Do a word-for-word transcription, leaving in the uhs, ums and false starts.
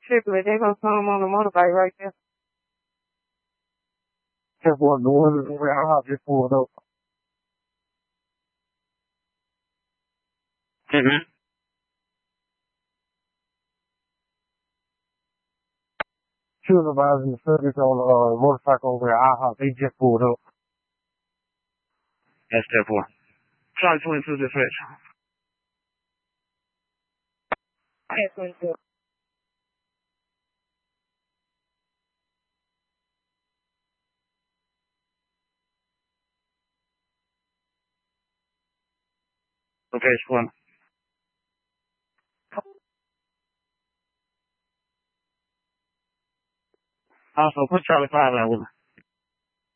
Typically, they're gonna come on the motorbike right there. Just one, the one that's over our house just pulled up. Mm-hmm. Two of the guys in the service on a uh, motorcycle over at our house, they just pulled up. That's step four. Charlie twenty-two dispatch. ten twenty-two. Location one. Also, put Charlie five out with me.